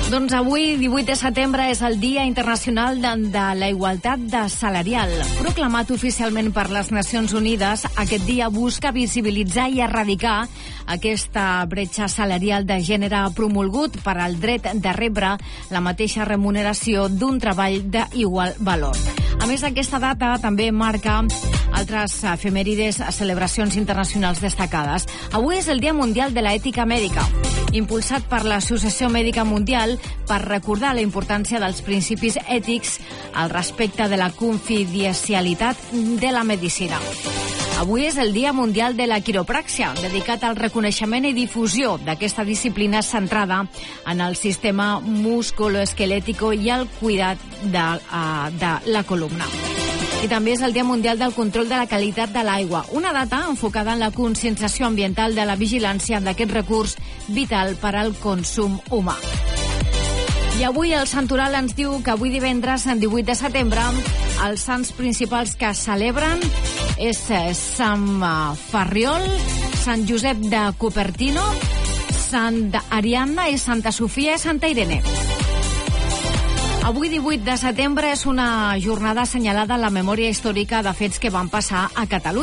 Doncs avui, 18 de setembre, és el Dia Internacional de la Igualtat Salarial. Proclamat oficialment per les Nacions Unides, aquest dia busca visibilitzar i erradicar aquesta bretxa salarial de gènere promulgut per al dret de rebre la mateixa remuneració d'un treball d'igual valor. A més, aquesta data també marca altres efemèrides, celebracions internacionals destacades. Avui és el Dia Mundial de l'Ètica Mèdica, impulsat per l'Associació Mèdica Mundial per recordar la importància dels principis ètics al respecte de la confidencialitat de la medicina. Avui és el Dia Mundial de la Quiropràctica, dedicat al reconeixement i difusió d'aquesta disciplina centrada en el sistema musculoesquelètic i el cuidat de la columna. I també és el Dia Mundial del Control de la Qualitat de l'Aigua, una data enfocada en la conscienciació ambiental de la vigilància d'aquest recurs vital per al consum humà. I avui el Santoral ens diu que avui divendres, en 18 de setembre, els sants principals que celebren és Sant Ferriol, Sant Josep de Cupertino, Sant Ariadna i Santa Sofia i Santa Irene. Avui, 18 de setembre, és una jornada assenyalada en la memòria històrica de fets que van passar a Catalunya.